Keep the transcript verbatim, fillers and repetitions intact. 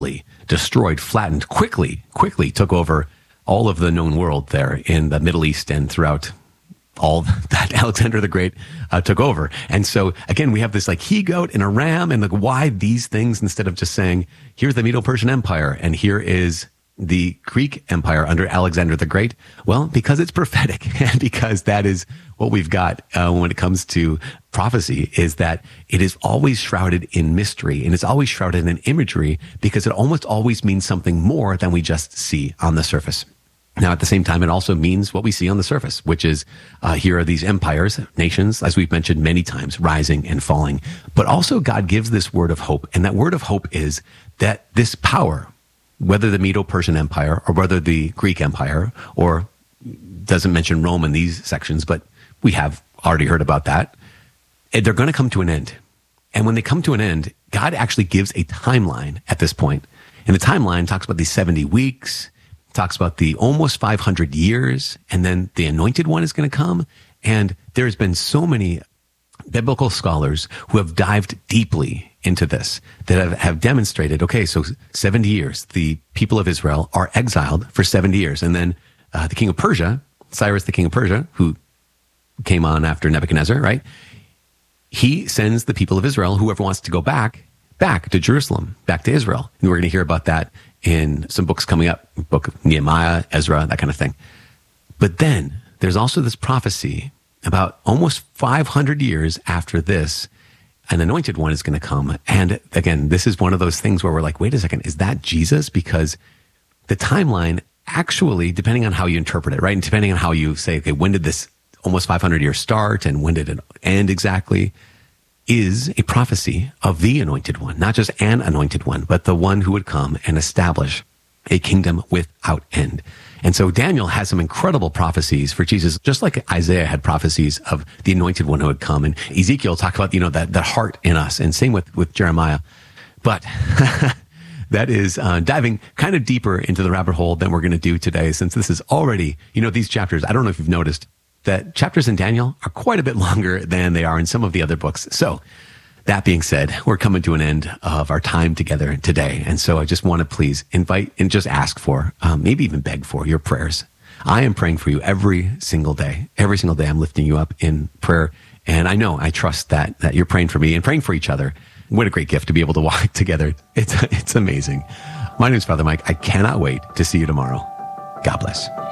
destroyed, flattened, quickly, quickly took over all of the known world there in the Middle East and throughout all that Alexander the Great uh, took over. And so, again, we have this like he-goat and a ram, and like, why these things instead of just saying, here's the Medo-Persian Empire, and here is the Greek Empire under Alexander the Great? Well, because it's prophetic, and because that is what we've got uh, when it comes to prophecy, is that it is always shrouded in mystery, and it's always shrouded in imagery, because it almost always means something more than we just see on the surface. Now, at the same time, it also means what we see on the surface, which is uh, here are these empires, nations, as we've mentioned many times, rising and falling. But also God gives this word of hope. And that word of hope is that this power, whether the Medo-Persian Empire or whether the Greek Empire, or doesn't mention Rome in these sections, but we have already heard about that, they're going to come to an end. And when they come to an end, God actually gives a timeline at this point. And the timeline talks about these seventy weeks, talks about the almost five hundred years, and then the Anointed One is going to come. And there's been so many biblical scholars who have dived deeply into this, that have, have demonstrated, okay, so seventy years, the people of Israel are exiled for seventy years. And then uh, the king of Persia, Cyrus, the king of Persia, who came on after Nebuchadnezzar, right? He sends the people of Israel, whoever wants to go back, back to Jerusalem, back to Israel. And we're going to hear about that in some books coming up, book of Nehemiah, Ezra, that kind of thing. But then there's also this prophecy about almost five hundred years after this, an Anointed One is going to come. And again, this is one of those things where we're like, wait a second, is that Jesus? Because the timeline actually, depending on how you interpret it, right? And depending on how you say, okay, when did this almost five hundred years start and when did it end exactly, is a prophecy of the Anointed One, not just an Anointed One, but the one who would come and establish a kingdom without end. And so Daniel has some incredible prophecies for Jesus, just like Isaiah had prophecies of the Anointed One who would come. And Ezekiel talked about, you know, that, that heart in us, and same with, with Jeremiah. But that is uh, diving kind of deeper into the rabbit hole than we're going to do today, since this is already, you know, these chapters, I don't know if you've noticed, that chapters in Daniel are quite a bit longer than they are in some of the other books. So that being said, we're coming to an end of our time together today. And so I just want to please invite and just ask for, um, maybe even beg for your prayers. I am praying for you every single day. Every single day I'm lifting you up in prayer. And I know, I trust that, that you're praying for me and praying for each other. What a great gift to be able to walk together. It's, it's amazing. My name is Father Mike. I cannot wait to see you tomorrow. God bless.